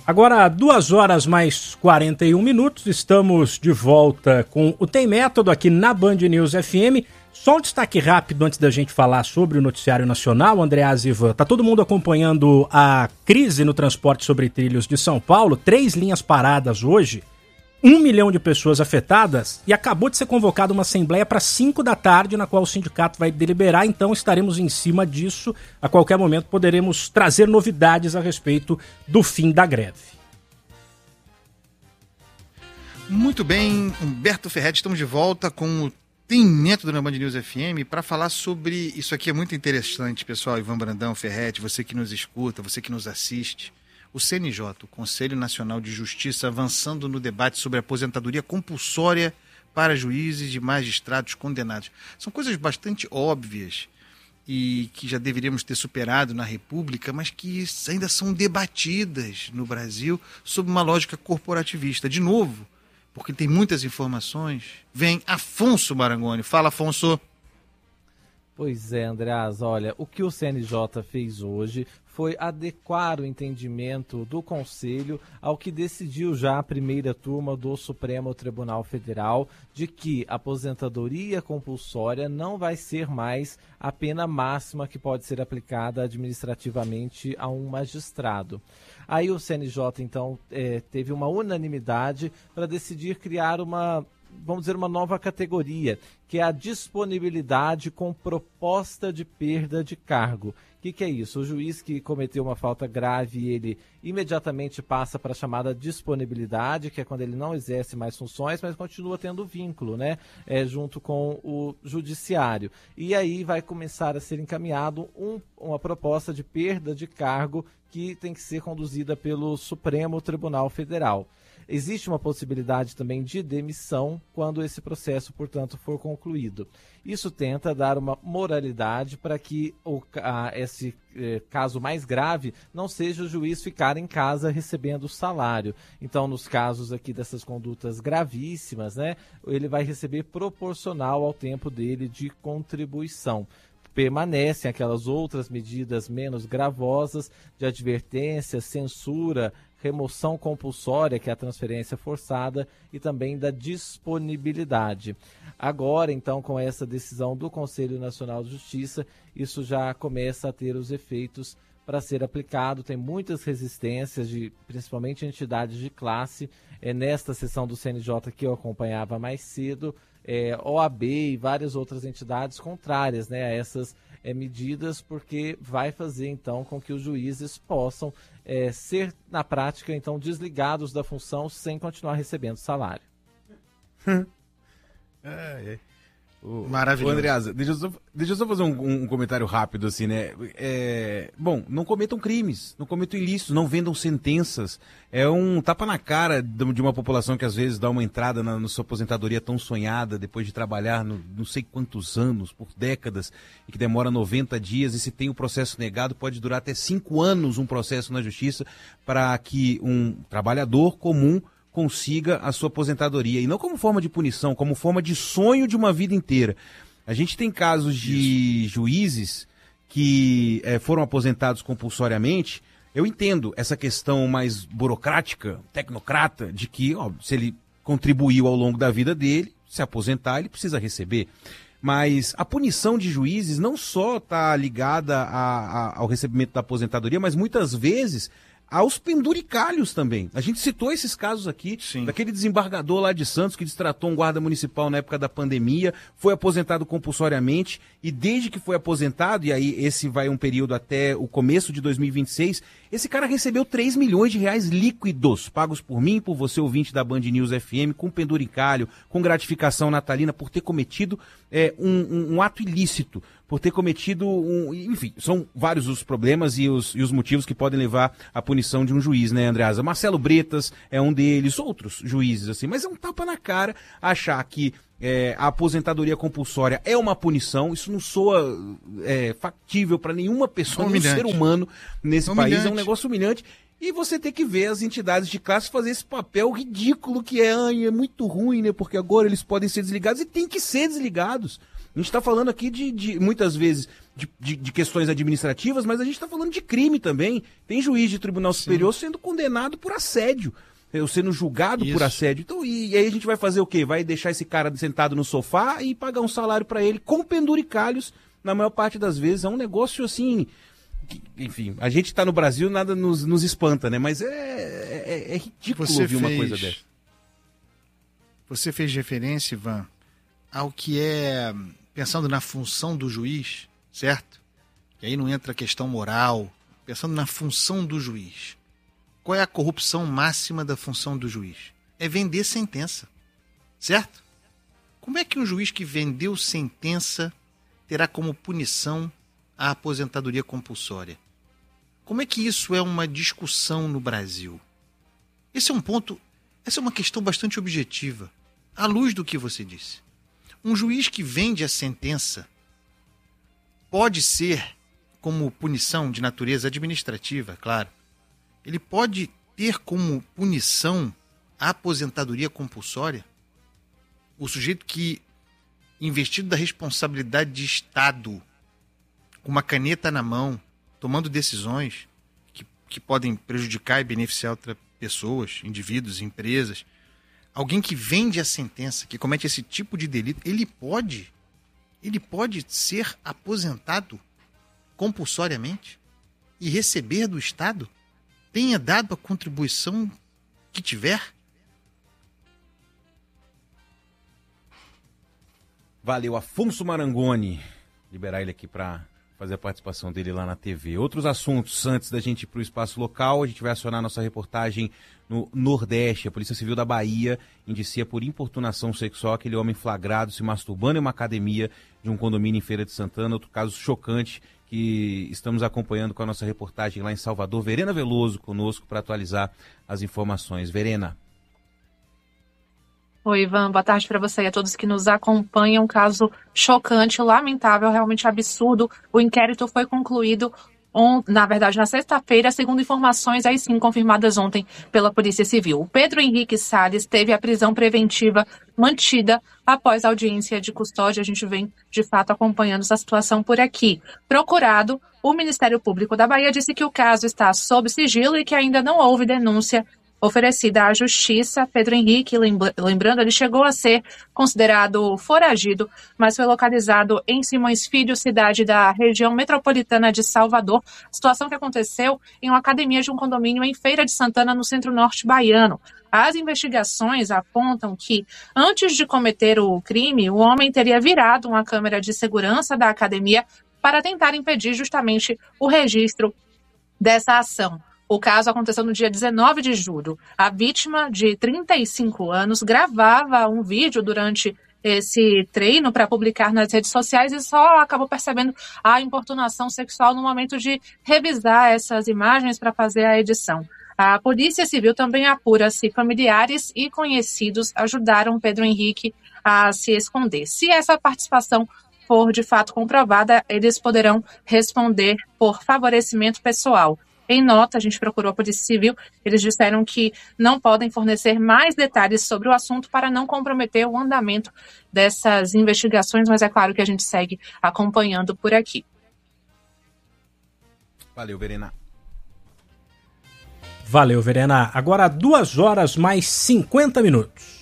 Agora, 2h mais 41, estamos de volta com o Tem Método aqui na Band News FM. Só um destaque rápido antes da gente falar sobre o noticiário nacional, Andreas e Ivan. Tá todo mundo acompanhando a crise no transporte sobre trilhos de São Paulo, 3 linhas paradas hoje, 1 milhão de pessoas afetadas e acabou de ser convocada uma assembleia para 5 da tarde, na qual o sindicato vai deliberar, então estaremos em cima disso. A qualquer momento poderemos trazer novidades a respeito do fim da greve. Muito bem, Humberto Ferretti, estamos de volta com o Tem Método na Band News FM para falar sobre isso aqui. É muito interessante, pessoal. Ivan Brandão, Ferretti, você que nos escuta, você que nos assiste. O CNJ, o Conselho Nacional de Justiça, avançando no debate sobre a aposentadoria compulsória para juízes e magistrados condenados. São coisas bastante óbvias e que já deveríamos ter superado na República, mas que ainda são debatidas no Brasil sob uma lógica corporativista. De novo, porque tem muitas informações, vem Afonso Marangoni. Fala, Afonso. Pois é, Andreas, olha, o que o CNJ fez hoje foi adequar o entendimento do Conselho ao que decidiu já a primeira turma do Supremo Tribunal Federal, de que a aposentadoria compulsória não vai ser mais a pena máxima que pode ser aplicada administrativamente a um magistrado. Aí o CNJ, então, teve uma unanimidade para decidir criar uma nova categoria, que é a disponibilidade com proposta de perda de cargo. O que é isso? O juiz que cometeu uma falta grave, ele imediatamente passa para a chamada disponibilidade, que é quando ele não exerce mais funções, mas continua tendo vínculo, né? Junto com o judiciário. E aí vai começar a ser encaminhado uma proposta de perda de cargo que tem que ser conduzida pelo Supremo Tribunal Federal. Existe uma possibilidade também de demissão quando esse processo, portanto, for concluído. Isso tenta dar uma moralidade para que esse caso mais grave não seja o juiz ficar em casa recebendo salário. Então, nos casos aqui dessas condutas gravíssimas, né, ele vai receber proporcional ao tempo dele de contribuição. Permanecem aquelas outras medidas menos gravosas de advertência, censura, remoção compulsória, que é a transferência forçada, e também da disponibilidade. Agora, então, com essa decisão do Conselho Nacional de Justiça, isso já começa a ter os efeitos para ser aplicado. Tem muitas resistências, principalmente entidades de classe. Nesta sessão do CNJ que eu acompanhava mais cedo, OAB e várias outras entidades contrárias, né, a essas medidas, porque vai fazer então com que os juízes possam ser, na prática, então, desligados da função sem continuar recebendo salário. Maravilhoso. Andreas, deixa eu só fazer um comentário rápido, assim, né? Bom, não cometam crimes, não cometam ilícitos, não vendam sentenças. É um tapa na cara de uma população que às vezes dá uma entrada na sua aposentadoria tão sonhada, depois de trabalhar não sei quantos anos, por décadas, e que demora 90 dias, e se tem o processo negado, pode durar até 5 anos um processo na justiça para que um trabalhador comum consiga a sua aposentadoria, e não como forma de punição, como forma de sonho de uma vida inteira. A gente tem casos de juízes que foram aposentados compulsoriamente. Eu entendo essa questão mais burocrática, tecnocrata, de que se ele contribuiu ao longo da vida dele, se aposentar, ele precisa receber. Mas a punição de juízes não só está ligada ao recebimento da aposentadoria, mas muitas vezes aos penduricalhos também. A gente citou esses casos aqui, sim, daquele desembargador lá de Santos que destratou um guarda municipal na época da pandemia, foi aposentado compulsoriamente, e desde que foi aposentado, e aí esse vai um período até o começo de 2026, esse cara recebeu 3 milhões de reais líquidos, pagos por mim, por você, ouvinte da Band News FM, com penduricalho, com gratificação natalina, por ter cometido um ato ilícito, por ter cometido enfim, são vários os problemas e os motivos que podem levar à punição de um juiz, né, Andreasa? Marcelo Bretas é um deles, outros juízes, assim, mas é um tapa na cara achar que a aposentadoria compulsória é uma punição. Isso não soa factível para nenhuma pessoa, nenhum ser humano nesse país, é um negócio humilhante. E você tem que ver as entidades de classe fazer esse papel ridículo que é muito ruim, né? Porque agora eles podem ser desligados e tem que ser desligados. A gente está falando aqui de muitas vezes de questões administrativas, mas a gente está falando de crime também. Tem juiz de tribunal superior sendo condenado por assédio, ou sendo julgado por assédio. Então, e aí a gente vai fazer o quê? Vai deixar esse cara sentado no sofá e pagar um salário para ele com penduricalhos, na maior parte das vezes. É um negócio assim... Enfim, a gente está no Brasil, nada nos espanta, né? Mas é ridículo ouvir uma coisa dessa. Você fez referência, Ivan, ao que é, pensando na função do juiz, certo? E aí não entra a questão moral, pensando na função do juiz. Qual é a corrupção máxima da função do juiz? É vender sentença, certo? Como é que um juiz que vendeu sentença terá como punição a aposentadoria compulsória? Como é que isso é uma discussão no Brasil? Esse é um ponto, essa é uma questão bastante objetiva, à luz do que você disse. Um juiz que vende a sentença pode ser, como punição de natureza administrativa, claro, ele pode ter como punição a aposentadoria compulsória? O sujeito que, investido da responsabilidade de Estado, com uma caneta na mão, tomando decisões que podem prejudicar e beneficiar outras pessoas, indivíduos, empresas, alguém que vende a sentença, que comete esse tipo de delito, ele pode ser aposentado compulsoriamente e receber do Estado, tenha dado a contribuição que tiver? Valeu, Afonso Marangoni. Liberar ele aqui para fazer a participação dele lá na TV. Outros assuntos, antes da gente ir para o espaço local, a gente vai acionar nossa reportagem no Nordeste. A Polícia Civil da Bahia indicia por importunação sexual aquele homem flagrado se masturbando em uma academia de um condomínio em Feira de Santana. Outro caso chocante que estamos acompanhando com a nossa reportagem lá em Salvador. Verena Veloso conosco para atualizar as informações. Verena. Oi, Ivan, boa tarde para você e a todos que nos acompanham. Um caso chocante, lamentável, realmente absurdo. O inquérito foi concluído, na sexta-feira, segundo informações aí sim confirmadas ontem pela Polícia Civil. O Pedro Henrique Salles teve a prisão preventiva mantida após a audiência de custódia. A gente vem, de fato, acompanhando essa situação por aqui. Procurado, o Ministério Público da Bahia disse que o caso está sob sigilo e que ainda não houve denúncia oferecida à Justiça. Pedro Henrique, lembrando, ele chegou a ser considerado foragido, mas foi localizado em Simões Filho, cidade da região metropolitana de Salvador. Situação que aconteceu em uma academia de um condomínio em Feira de Santana, no centro-norte baiano. As investigações apontam que, antes de cometer o crime, o homem teria virado uma câmera de segurança da academia para tentar impedir justamente o registro dessa ação. O caso aconteceu no dia 19 de julho. A vítima, de 35 anos, gravava um vídeo durante esse treino para publicar nas redes sociais e só acabou percebendo a importunação sexual no momento de revisar essas imagens para fazer a edição. A Polícia Civil também apura se familiares e conhecidos ajudaram Pedro Henrique a se esconder. Se essa participação for de fato comprovada, eles poderão responder por favorecimento pessoal. Em nota, a gente procurou a Polícia Civil, eles disseram que não podem fornecer mais detalhes sobre o assunto para não comprometer o andamento dessas investigações, mas é claro que a gente segue acompanhando por aqui. Valeu, Verena. Valeu, Verena. Agora 2 horas mais 50 minutos.